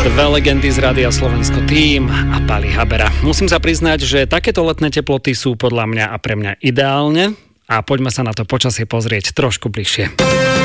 Dve legendy z Rádia Slovensko, Tým a Pali Habera. Musím sa priznať, že takéto letné teploty sú podľa mňa a pre mňa ideálne a poďme sa na to počasie pozrieť trošku bližšie.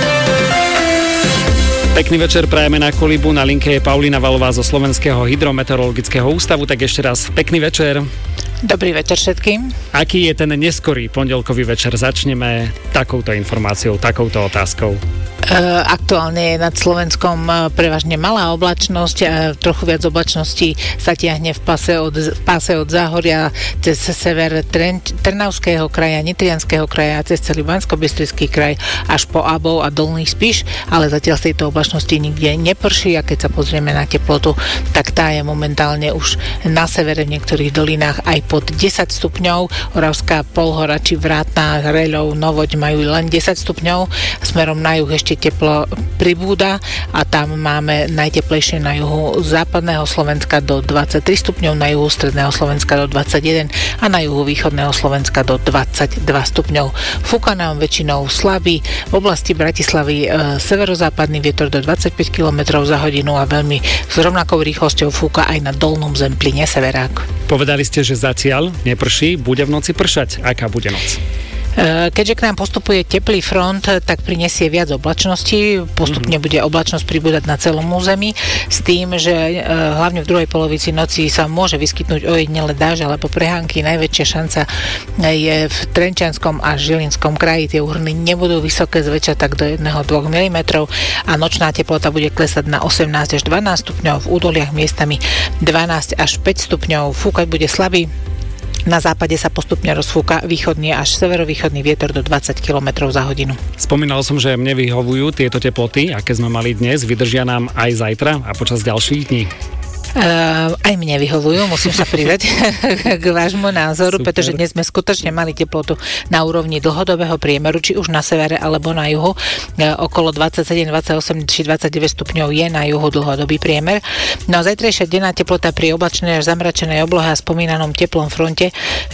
Pekný večer prajeme na Kolibu, na linke je Paulína Valová zo Slovenského hydrometeorologického ústavu, tak ešte raz pekný večer. Dobrý večer všetkým. Aký je ten neskorý pondelkový večer? Začneme takouto informáciou, takouto otázkou. Aktuálne je nad Slovenskom prevažne malá oblačnosť, trochu viac oblačností sa tiahne v páse od Záhoria cez sever Trnavského kraja, Nitrianskeho kraja a cez celý Banskobystrický kraj až po Abov a Dolný Spiš, ale zatiaľ z tejto oblačnosti nikde neprší a keď sa pozrieme na teplotu, tak tá je momentálne už na severe v niektorých dolinách aj pod 10 stupňov. Oravská Polhora či Vrátna, Reľov, Novoď majú len 10 stupňov, smerom na juh ešte teplo pribúda a tam máme najteplejšie na juhu západného Slovenska do 23 stupňov, na juhu stredného Slovenska do 21 a na juhu východného Slovenska do 22 stupňov. Fúka nám väčšinou slabý, v oblasti Bratislavy severozápadný vietor do 25 km za hodinu a veľmi s rovnakou rýchlosťou fúka aj na dolnom Zempline severák. Povedali ste, že zatiaľ neprší, bude v noci pršať. Aká bude noc? Keďže k nám postupuje teplý front, tak prinesie viac oblačností. Postupne bude oblačnosť pribúdať na celom území s tým, že hlavne v druhej polovici noci sa môže vyskytnúť ojedinele dážď alebo prehánky. Najväčšia šanca je v Trenčianskom a Žilinskom kraji. Tie úhrny nebudú vysoké, zväčša tak do 1-2 mm a nočná teplota bude klesať na 18 až 12 stupňov, v údoliach miestami 12 až 5 stupňov. Fúkať bude slabý. Na západe sa postupne rozfúka východný až severovýchodný vietor do 20 km za hodinu. Spomínal som, že mne vyhovujú tieto teploty, aké sme mali dnes. Vydržia nám aj zajtra a počas ďalších dní? Aj mne vyhovujú, musím sa pridať k vášmu názoru. Super. Pretože dnes sme skutočne mali teplotu na úrovni dlhodobého priemeru, či už na severe alebo na juhu. Okolo 27, 28 či 29 stupňov je na juhu dlhodobý priemer. No a zajtrajšia denná teplota pri oblačnej až zamračenej oblohe a spomínanom teplom fronte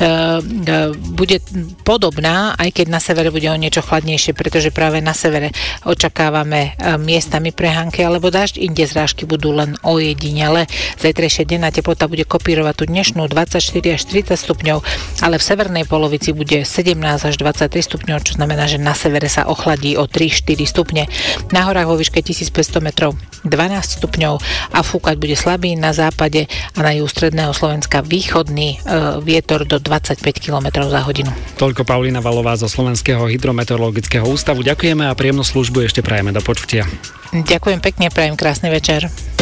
bude podobná, aj keď na severe bude o niečo chladnejšie, pretože práve na severe očakávame miestami prehánky alebo dážď, inde zrážky budú len ojedinele. Zajtrajšia denná teplota bude kopírovať tú dnešnú 24 až 30 stupňov, ale v severnej polovici bude 17 až 23 stupňov, čo znamená, že na severe sa ochladí o 3-4 stupne. Na horách vo výške 1500 metrov 12 stupňov a fúkať bude slabý na západe a na juhu stredného Slovenska východný vietor do 25 km za hodinu. Toľko Paulína Valová zo Slovenského hydrometeorologického ústavu. Ďakujeme a príjemnú službu ešte prajeme. Do počutia. Ďakujem pekne, prajem krásny večer.